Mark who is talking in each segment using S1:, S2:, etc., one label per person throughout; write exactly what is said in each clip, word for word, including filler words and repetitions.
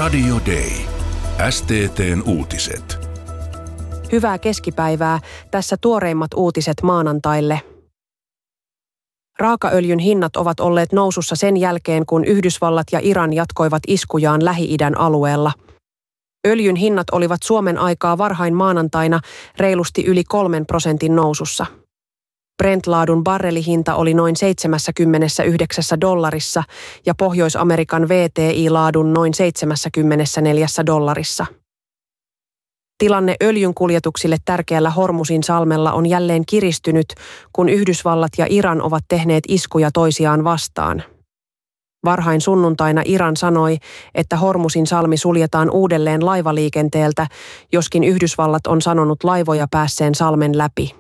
S1: Radio Day. S T T:n uutiset.
S2: Hyvää keskipäivää. Tässä tuoreimmat uutiset maanantaille. Raakaöljyn hinnat ovat olleet nousussa sen jälkeen, kun Yhdysvallat ja Iran jatkoivat iskujaan Lähi-idän alueella. Öljyn hinnat olivat Suomen aikaa varhain maanantaina reilusti yli kolmen prosentin nousussa. Brent-laadun barrelihinta oli noin seitsemänkymmentäyhdeksän dollarissa ja Pohjois-Amerikan V T I-laadun noin seitsemänkymmentäneljä dollarissa. Tilanne öljyn kuljetuksille tärkeällä Hormusin salmella on jälleen kiristynyt, kun Yhdysvallat ja Iran ovat tehneet iskuja toisiaan vastaan. Varhain sunnuntaina Iran sanoi, että Hormusin salmi suljetaan uudelleen laivaliikenteeltä, joskin Yhdysvallat on sanonut laivoja päässeen salmen läpi.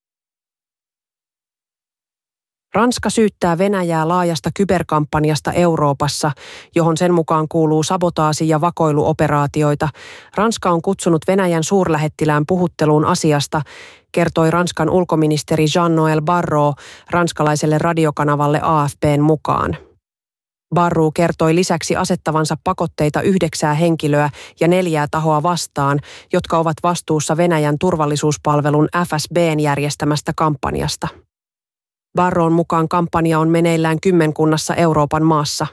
S2: Ranska syyttää Venäjää laajasta kyberkampanjasta Euroopassa, johon sen mukaan kuuluu sabotaasi- ja vakoiluoperaatioita. Ranska on kutsunut Venäjän suurlähettilään puhutteluun asiasta, kertoi Ranskan ulkoministeri Jean-Noël Barrot ranskalaiselle radiokanavalle A F P:n mukaan. Barrot kertoi lisäksi asettavansa pakotteita yhdeksää henkilöä ja neljää tahoa vastaan, jotka ovat vastuussa Venäjän turvallisuuspalvelun F S B:n järjestämästä kampanjasta. Barron mukaan kampanja on meneillään kymmenkunnassa Euroopan maassa.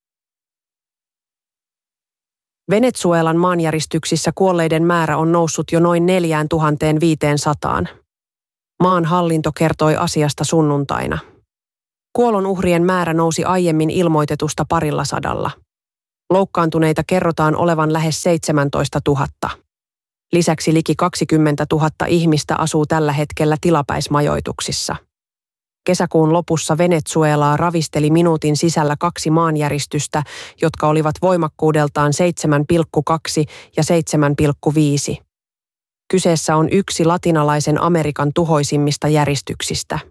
S2: Venezuelan maanjäristyksissä kuolleiden määrä on noussut jo noin neljätuhatta viisisataa. Maan hallinto kertoi asiasta sunnuntaina. Kuolonuhrien määrä nousi aiemmin ilmoitetusta parilla sadalla. Loukkaantuneita kerrotaan olevan lähes seitsemäntoistatuhatta. Lisäksi liki kaksikymmentätuhatta ihmistä asuu tällä hetkellä tilapäismajoituksissa. Kesäkuun lopussa Venezuelaa ravisteli minuutin sisällä kaksi maanjäristystä, jotka olivat voimakkuudeltaan seitsemän pilkku kaksi ja seitsemän pilkku viisi. Kyseessä on yksi latinalaisen Amerikan tuhoisimmista järistyksistä.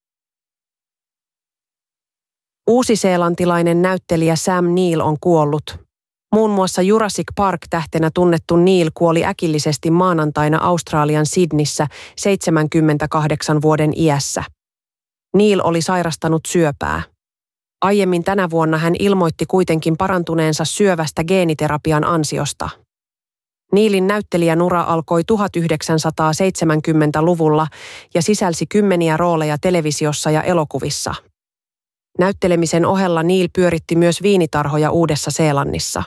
S2: Uusiseelantilainen näyttelijä Sam Neill on kuollut. Muun muassa Jurassic Park-tähtenä tunnettu Neill kuoli äkillisesti maanantaina Australian Sydneyssä seitsemänkymmentäkahdeksan vuoden iässä. Neill oli sairastanut syöpää. Aiemmin tänä vuonna hän ilmoitti kuitenkin parantuneensa syövästä geeniterapian ansiosta. Neillin näyttelijänura alkoi tuhatyhdeksänsataaseitsemänkymmentäluvulla ja sisälsi kymmeniä rooleja televisiossa ja elokuvissa. Näyttelemisen ohella Neill pyöritti myös viinitarhoja Uudessa-Seelannissa.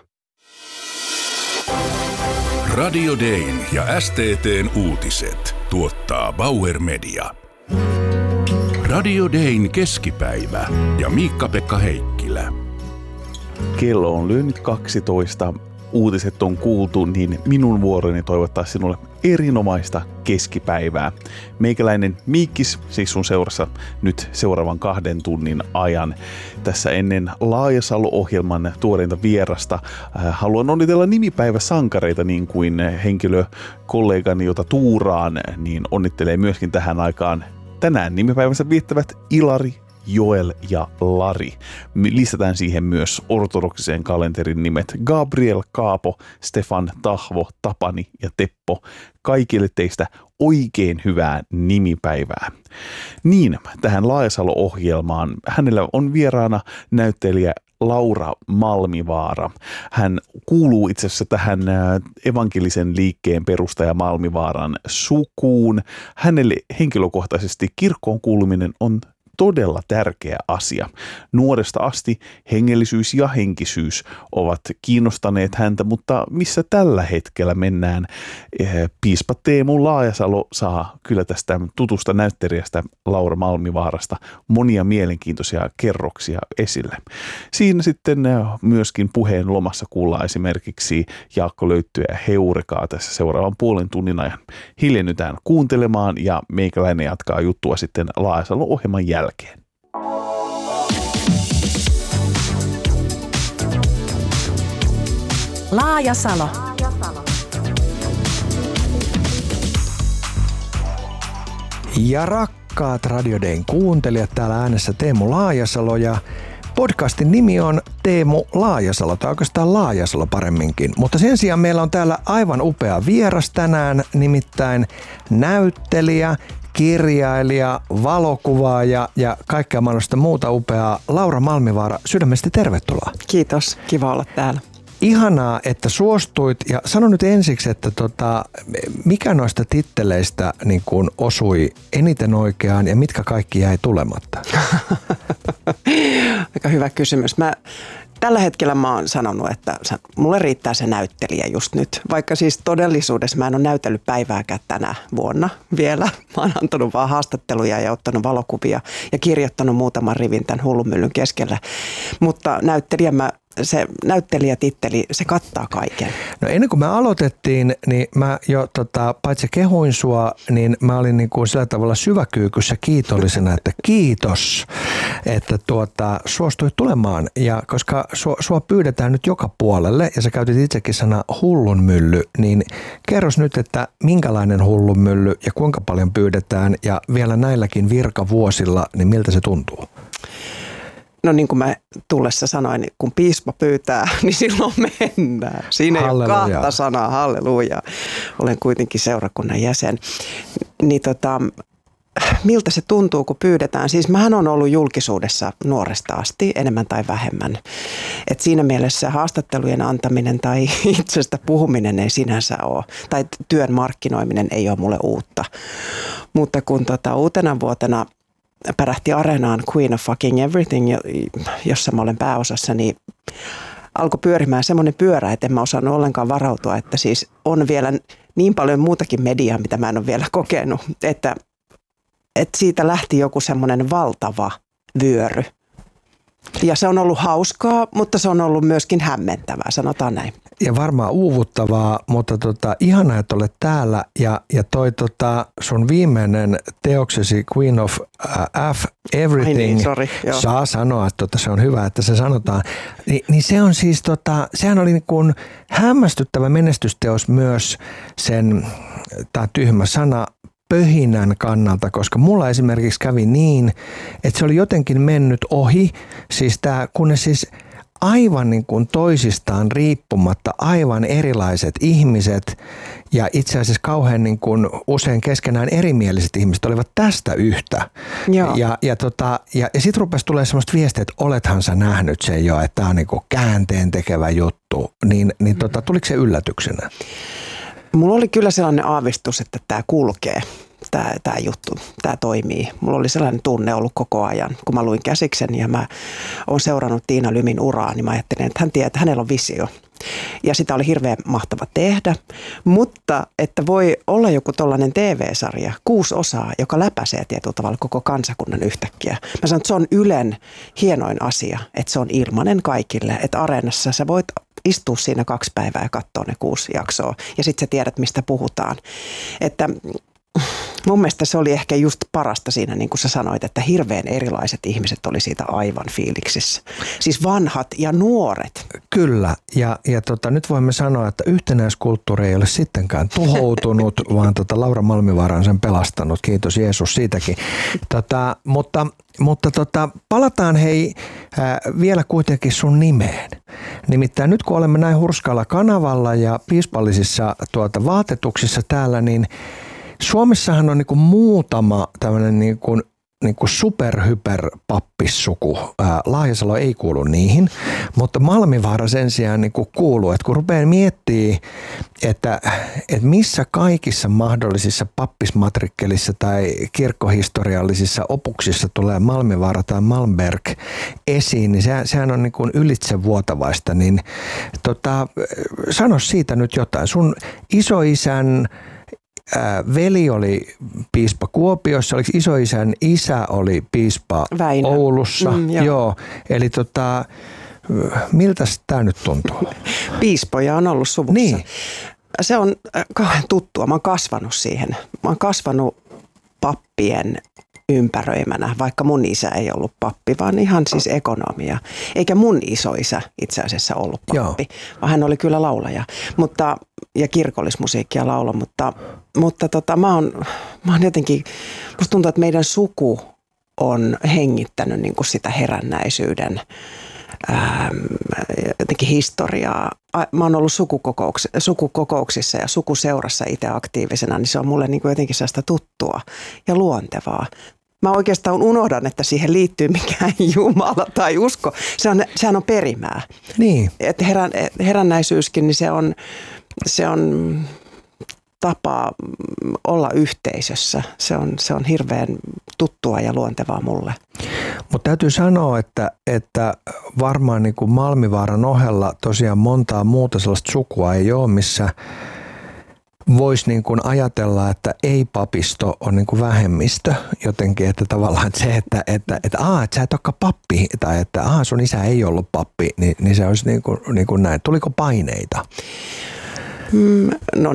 S1: Radio Dayn ja S T T:n uutiset tuottaa Bauer Media. Radio Dayn keskipäivä ja Miikka-Pekka Heikkilä.
S3: Kello on lyönyt kaksitoista. Uutiset on kuultu, niin minun vuoroni toivottaa sinulle erinomaista keskipäivää. Meikäläinen Miikkis, siis sun seurassa nyt seuraavan kahden tunnin ajan. Tässä ennen Laajasalo-ohjelman tuoreinta vierasta haluan onnitella nimipäiväsankareita, niin kuin henkilökollegani, jota tuuraan, niin onnittelee myöskin tähän aikaan tänään nimipäivänsä viettävät Ilari, Joel ja Lari. Lisätään siihen myös ortodoksiseen kalenterin nimet Gabriel, Kaapo, Stefan, Tahvo, Tapani ja Teppo. Kaikille teistä oikein hyvää nimipäivää. Niin, tähän Laajasalo-ohjelmaan hänellä on vieraana näyttelijä Laura Malmivaara. Hän kuuluu itse asiassa tähän evankelisen liikkeen perustaja Malmivaaran sukuun. Hänelle henkilökohtaisesti kirkkoon kuuluminen on todella tärkeä asia. Nuoresta asti hengellisyys ja henkisyys ovat kiinnostaneet häntä, mutta missä tällä hetkellä mennään? Piispa Teemu Laajasalo saa kyllä tästä tutusta näyttelijästä Laura Malmivaarasta monia mielenkiintoisia kerroksia esille. Siinä sitten myöskin puheen lomassa kuullaan esimerkiksi Jaakko Löyttyä ja Heurekaa tässä seuraavan puolen tunnin ajan. Hiljennytään kuuntelemaan ja meikäläinen jatkaa juttua sitten Laajasalo-ohjelman jälkeen. Jälkeen.
S4: Laajasalo. Ja rakkaat Radio Dayn kuuntelijat, täällä äänessä Teemu Laajasalo ja podcastin nimi on Teemu Laajasalo, tai oikeastaan Laajasalo paremminkin. Mutta sen sijaan meillä on täällä aivan upea vieras tänään, nimittäin näyttelijä, kirjailija, valokuvaaja ja kaikkea mahdollista muuta upeaa. Laura Malmivaara, sydämesti tervetuloa.
S5: Kiitos, kiva olla täällä.
S4: Ihanaa, että suostuit ja sano nyt ensiksi, että tota, mikä noista titteleistä niin kuin osui eniten oikeaan ja mitkä kaikki jäi tulematta?
S5: Aika hyvä kysymys. Mä, tällä hetkellä mä oon sanonut, että mulle riittää se näyttelijä just nyt. Vaikka siis todellisuudessa mä en ole näytellyt päivääkään tänä vuonna vielä. Mä oon antanut vaan haastatteluja ja ottanut valokuvia ja kirjoittanut muutaman rivin tämän hullunmyllyn keskellä. Mutta näyttelijä mä se näyttelijätitteli, se kattaa kaiken.
S4: No ennen kuin me aloitettiin, niin mä jo tota, paitsi kehuin sua, niin mä olin niin kuin sillä tavalla syväkyykyssä kiitollisena, että kiitos, että tuota, suostuit tulemaan. Ja koska sua, sua pyydetään nyt joka puolelle, ja sä käytit itsekin sana hullunmylly, niin kerros nyt, että minkälainen hullunmylly ja kuinka paljon pyydetään, ja vielä näilläkin virkavuosilla, niin miltä se tuntuu?
S5: No niin kuin mä tullessa sanoin, kun piispa pyytää, niin silloin mennään. Siinä ei
S4: Halleluja.
S5: ole kahta sanaa, halleluja. Olen kuitenkin seurakunnan jäsen. Niin tota, miltä se tuntuu, kun pyydetään? Siis mähän on ollut julkisuudessa nuoresta asti, enemmän tai vähemmän. Et siinä mielessä haastattelujen antaminen tai itsestä puhuminen ei sinänsä ole, tai työn markkinoiminen ei ole mulle uutta. Mutta kun tota, uutena vuotena pärähti Areenaan Queen of Fucking Everything, jossa mä olen pääosassa, niin alkoi pyörimään semmoinen pyörä, että en mä osannut ollenkaan varautua, että siis on vielä niin paljon muutakin mediaa, mitä mä en ole vielä kokenut, että, että siitä lähti joku semmoinen valtava vyöry. Ja se on ollut hauskaa, mutta se on ollut myöskin hämmentävää, sanotaan näin.
S4: Ja varmaan uuvuttavaa, mutta tota, ihanaa, että olet täällä. Ja, ja toi tota, sun viimeinen teoksesi Queen of uh, F Everything,
S5: niin, sorry,
S4: saa sanoa, että tota, se on hyvä, että se sanotaan. Ni, niin se on siis, tota, sehän oli niin kuin hämmästyttävä menestysteos myös sen, tämä tyhmä sana, pöhinän kannalta, koska mulla esimerkiksi kävi niin, että se oli jotenkin mennyt ohi, siis tää, kun ne siis aivan niin kuin toisistaan riippumatta aivan erilaiset ihmiset ja itse asiassa kauhean niin kuin usein keskenään erimieliset ihmiset olivat tästä yhtä. Joo. Ja, ja, tota, ja, ja sitten rupesi tulemaan semmoista viestiä, että olethan sä nähnyt sen jo, että tämä on niin kuin käänteen tekevä juttu. Niin, niin tota, tuliko se yllätyksenä?
S5: Mulla oli kyllä sellainen aavistus, että tämä kulkee, tämä, tämä juttu, tämä toimii. Mulla oli sellainen tunne ollut koko ajan, kun mä luin käsiksen ja mä oon seurannut Tiina Lymin uraa, niin mä ajattelin, että hän tiedät, että hänellä on visio. Ja sitä oli hirveän mahtava tehdä, mutta että voi olla joku tollainen T V-sarja, kuusi osaa, joka läpäisee tietyllä tavalla koko kansakunnan yhtäkkiä. Mä sanon, että se on Ylen hienoin asia, että se on ilmainen kaikille, että Areenassa sä voit istua siinä kaksi päivää ja katsoa ne kuusi jaksoa ja sitten sä tiedät, mistä puhutaan. Että mun mielestä se oli ehkä just parasta siinä, niin kuin sä sanoit, että hirveän erilaiset ihmiset oli siitä aivan fiiliksissä. Siis vanhat ja nuoret.
S4: Kyllä, ja, ja tota, nyt voimme sanoa, että yhtenäiskulttuuri ei ole sittenkään tuhoutunut, vaan tota Laura Malmivaara on sen pelastanut. Kiitos Jeesus siitäkin. Tota, mutta mutta tota, palataan hei äh, vielä kuitenkin sun nimeen. Nimittäin nyt kun olemme näin hurskalla kanavalla ja piispallisissa tuota, vaatetuksissa täällä, niin Suomessahan on niinku muutama tämmöinen niinku, niinku superhyperpappissuku. Ää, Laajasalo ei kuulu niihin, mutta Malmivaara sen sijaan niinku kuuluu. Et kun rupeaa miettimään, että, että missä kaikissa mahdollisissa pappismatrikkelissa tai kirkkohistoriallisissa opuksissa tulee Malmivaara tai Malmberg esiin, niin se, sehän on niinku ylitsevuotavaista. Niin, tota, sano siitä nyt jotain. Sun isoisän veli oli piispa Kuopiossa, oliko isoisän isä oli piispa
S5: Väinö.
S4: Oulussa?
S5: Mm, joo.
S4: joo. Eli tota, miltä tämä nyt tuntuu?
S5: Piispoja on ollut suvussa.
S4: Niin.
S5: Se on kauhean tuttua. Mä oon kasvanut siihen. Mä oon kasvanut pappien ympäröimänä, vaikka mun isä ei ollut pappi, vaan ihan siis ekonomia. Eikä mun isoisä itse asiassa ollut pappi, Joo. vaan hän oli kyllä laulaja. Mutta, ja kirkollismusiikkia laula, mutta, mutta tota, mä, oon, mä oon jotenkin, musta tuntuu, että meidän suku on hengittänyt niin kuin sitä herännäisyyden ähm, jotenkin historiaa. Mä oon ollut sukukokouks, sukukokouksissa ja sukuseurassa itse aktiivisena, niin se on mulle niin kuin jotenkin sellaista tuttua ja luontevaa. mä oikeastaan unohdan, että siihen liittyy mikään Jumala tai usko. Se on, sehän on perimää.
S4: Niin.
S5: Että herän, herännäisyyskin, niin se on, se on tapa olla yhteisössä. Se on, se on hirveän tuttua ja luontevaa mulle.
S4: Mutta täytyy sanoa, että, että varmaan niin kuin Malmivaaran ohella tosiaan montaa muuta sellaista sukua ei ole, missä voisi niin kuin ajatella, että ei-papisto on niin kuin vähemmistö jotenkin, että tavallaan se, että, että, että, aa, että sä et olekaan pappi tai että aa, sun isä ei ollut pappi, niin, niin se olisi niin kuin, niin kuin näin. Tuliko paineita?
S5: No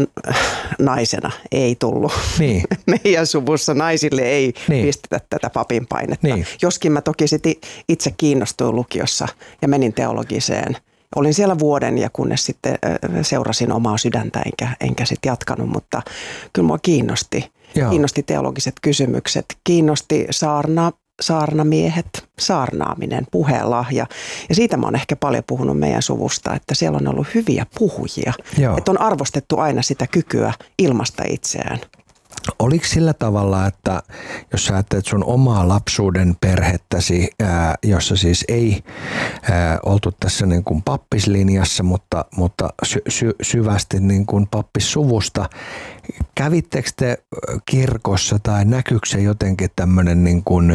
S5: naisena ei tullut.
S4: Niin.
S5: Meidän suvussa naisille ei niin. pistetä tätä papin painetta. Niin. Joskin mä toki sit itse kiinnostuin lukiossa ja menin teologiseen. Olin siellä vuoden ja kunnes sitten seurasin omaa sydäntä enkä, enkä sitten jatkanut, mutta kyllä mua kiinnosti. Joo. Kiinnosti teologiset kysymykset, kiinnosti saarna, saarnamiehet, saarnaaminen, puheenlahja. Ja siitä mä oon ehkä paljon puhunut meidän suvusta, että siellä on ollut hyviä puhujia. Joo. Että on arvostettu aina sitä kykyä ilmaista itseään.
S4: Oliko sillä tavalla, että jos sä ajattelet sun omaa lapsuuden perhettäsi, ää, jossa siis ei ää, oltu tässä niin kuin pappislinjassa, mutta, mutta sy- sy- syvästi niin kuin pappissuvusta, kävittekö te kirkossa tai näkyykö se jotenkin tämmöinen, niin kuin,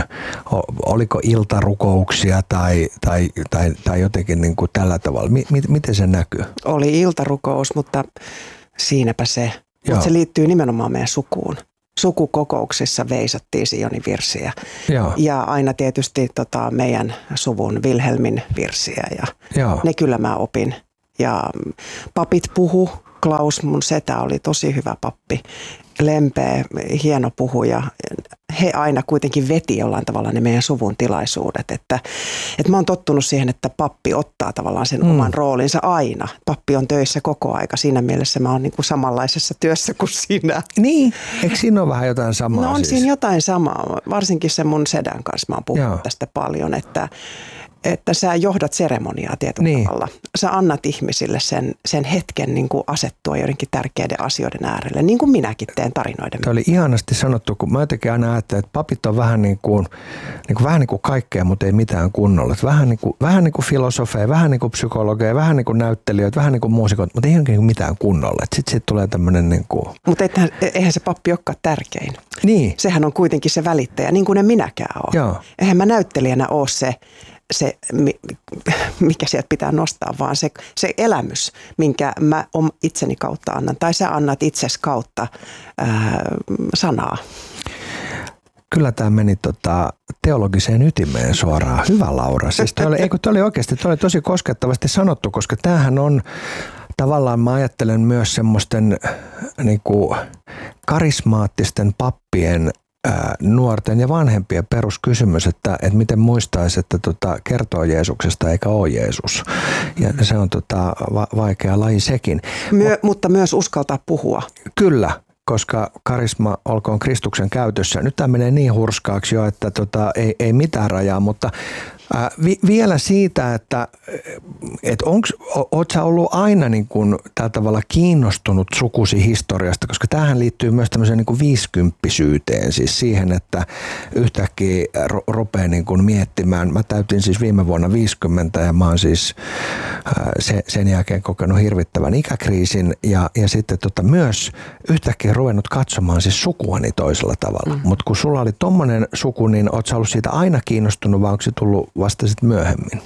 S4: oliko iltarukouksia tai, tai, tai, tai jotenkin niin kuin tällä tavalla? M- miten se näkyy?
S5: Oli iltarukous, mutta siinäpä se. Mutta se liittyy nimenomaan meidän sukuun. Sukukokouksissa veisattiin Sionin virsiä. Joo. Ja aina tietysti tota, meidän suvun Vilhelmin virsiä. Ja Joo. ne kyllä mä opin. Ja papit puhu. Klaus, mun setä, oli tosi hyvä pappi. Lempeä, hieno puhuja. He aina kuitenkin veti jollain tavalla ne meidän suvun tilaisuudet. Että, että mä oon tottunut siihen, että pappi ottaa tavallaan sen mm. oman roolinsa aina. Pappi on töissä koko aika. Siinä mielessä mä oon niin kuin samanlaisessa työssä kuin sinä.
S4: Niin, eikö siinä ole vähän jotain samaa?
S5: No on
S4: siis?
S5: Siinä jotain samaa. Varsinkin se mun sedän kanssa mä oon puhunut Joo. tästä paljon, että että sä johdat seremoniaa tietyllä niin. tavalla. Sä annat ihmisille sen, sen hetken niin kuin asettua joidenkin tärkeiden asioiden äärelle, niin kuin minäkin teen tarinoiden.
S4: Tämä oli ihanasti sanottu, kun mä jotenkin aina ajattelen, että papit on vähän niin kuin, niin kuin, vähän niin kuin kaikkea, mutta ei mitään kunnolla. Vähän niin kuin, vähän niin kuin filosofeja, vähän niin kuin psykologeja, vähän niin kuin näyttelijöitä, vähän niin kuin muusikot, mutta ei niin mitään kunnolla. Sitten sit tulee tämmöinen niin kuin...
S5: Mutta eihän se pappi olekaan tärkein.
S4: Niin.
S5: Sehän on kuitenkin se välittäjä, niin kuin en minäkään ole. Joo. Eihän mä näyttelijänä ole se... se, mikä sieltä pitää nostaa, vaan se, se elämys, minkä mä itseni kautta annan, tai sä annat itsesi kautta ää, sanaa.
S4: Kyllä tämä meni tota, teologiseen ytimeen suoraan. Hyvä, Laura. Siis toi oli, eikö, toi oli oikeasti toi oli tosi koskettavasti sanottu, koska tämähän on tavallaan, mä ajattelen myös semmoisten niin kuin karismaattisten pappien nuorten ja vanhempien peruskysymys, että, että miten muistaisi, että tota, kertoo Jeesuksesta eikä ole Jeesus. Ja se on tota, va- vaikea laji sekin.
S5: Myö, Mut, mutta myös uskaltaa puhua.
S4: Kyllä, koska karisma olkoon Kristuksen käytössä. Nyt tämä menee niin hurskaaksi jo, että tota, ei, ei mitään rajaa, mutta ää, vi, vielä siitä, että et onks, o, oot sä ollut aina niin kuin tällä tavalla kiinnostunut sukusi historiasta, koska tämähän liittyy myös tämmöiseen niin kuin viisikymppisyyteen, siis siihen, että yhtäkkiä ro, rupeaa niin kuin miettimään. Mä täytin siis viime vuonna viisikymmentä ja mä oon siis ää, se, sen jälkeen kokenut hirvittävän ikäkriisin ja, ja sitten tota myös yhtäkkiä ruvennut katsomaan siis sukuani toisella tavalla. Mm. Mutta kun sulla oli tommonen suku, niin oot sä ollut siitä aina kiinnostunut, vai onko se tullut vasta sitten myöhemmin?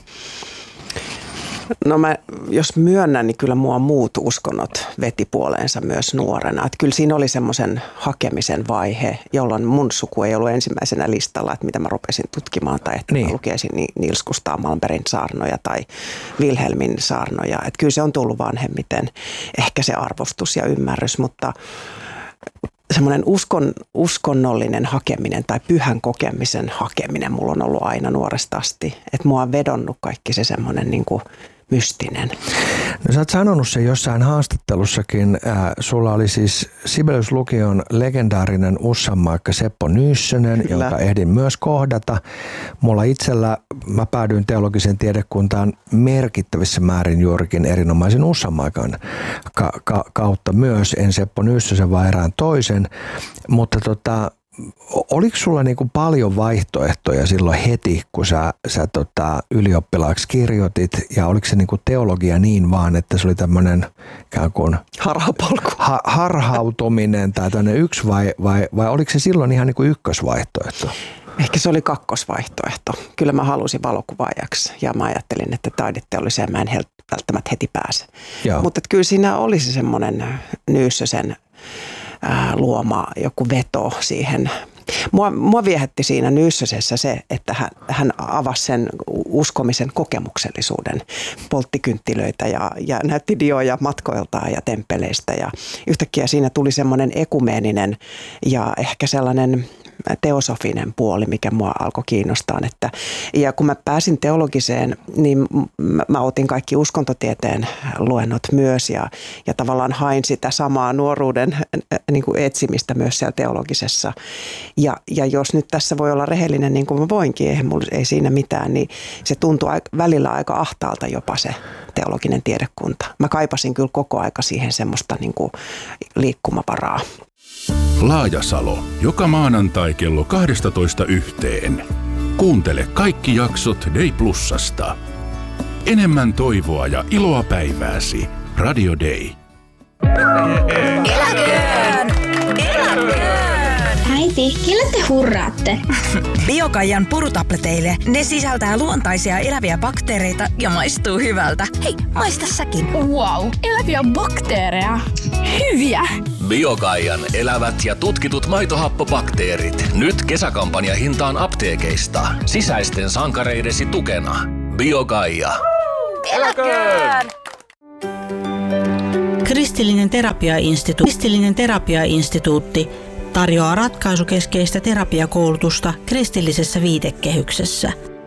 S5: No mä, jos myönnän, niin kyllä mua muut uskonnot veti puoleensa myös nuorena. Että kyllä siinä oli semmoisen hakemisen vaihe, jolloin mun suku ei ollut ensimmäisenä listalla, että mitä mä rupesin tutkimaan tai että niin. mä lukesin Niels Gustav Malmbergin saarnoja tai Wilhelmin saarnoja. Että kyllä se on tullut vanhemmiten, ehkä se arvostus ja ymmärrys, mutta semmoinen uskon, uskonnollinen hakeminen tai pyhän kokemisen hakeminen mulla on ollut aina nuoresta asti. Että mua on vedonnut kaikki se semmoinen niin kuin mystinen.
S4: No sä oot sanonut sen jossain haastattelussakin. Äh, sulla oli siis Sibelius-lukion legendaarinen ussanmaikka Seppo Nyyssönen, Kyllä. jonka ehdin myös kohdata. Mulla itsellä, mä päädyin teologiseen tiedekuntaan merkittävissä määrin juurikin erinomaisen ussanmaikan ka- ka- kautta myös. En Seppo Nyyssösen vaan erään toisen, mutta tota, oliko sulla niinku paljon vaihtoehtoja silloin heti, kun sä, sä tota, ylioppilaaksi kirjoitit, ja oliko se niinku teologia niin vaan, että se oli tämmöinen ikään kuin
S5: harhapolku.
S4: Ha, harhautuminen tai tämmöinen yksi vai, vai, vai oliko se silloin ihan niinku ykkösvaihtoehto?
S5: Ehkä se oli kakkosvaihtoehto. Kyllä mä halusin valokuvaajaksi ja mä ajattelin, että taideteolliseen mä en välttämättä heti pääse. Mutta kyllä siinä oli se semmoinen Nyyssösen ää, luoma joku veto siihen. Mua, mua viehätti siinä Nyyssösessä se, että hän, hän avasi sen uskomisen kokemuksellisuuden, poltti kynttilöitä ja, ja näytti dioja matkoiltaan ja temppeleistä. Ja yhtäkkiä siinä tuli semmoinen ekumeeninen ja ehkä sellainen teosofinen puoli, mikä mua alkoi kiinnostaa. Että, ja kun mä pääsin teologiseen, niin mä, mä otin kaikki uskontotieteen luennot myös ja, ja tavallaan hain sitä samaa nuoruuden niin kuin etsimistä myös siellä teologisessa. Ja, ja jos nyt tässä voi olla rehellinen, niin kuin mä voinkin, ei, mulla, ei siinä mitään, niin se tuntui välillä aika ahtaalta jopa se teologinen tiedekunta. Mä kaipasin kyllä koko aika siihen semmoista niin kuin liikkumavaraa.
S1: Laajasalo, joka maanantai kello kaksitoista yhteen. Kuuntele kaikki jaksot Day Plusasta. Enemmän toivoa ja iloa päivääsi. Radio Day.
S6: Eläköön! Eläköön!
S7: Äiti, kelle te hurraatte?
S6: Biokaijan purutableteille. Ne sisältää luontaisia eläviä bakteereita ja maistuu hyvältä. Hei, maista säkin.
S7: Wow, eläviä bakteereja. Hyviä!
S8: Biokaijan elävät ja tutkitut maitohappobakteerit. Nyt kesäkampanja hintaan apteekeista. Sisäisten sankareidesi tukena. Biokaija.
S6: Eläköön!
S9: Kristillinen terapiainstituutti. Kristillinen terapiainstituutti tarjoaa ratkaisukeskeistä terapiakoulutusta kristillisessä viitekehyksessä.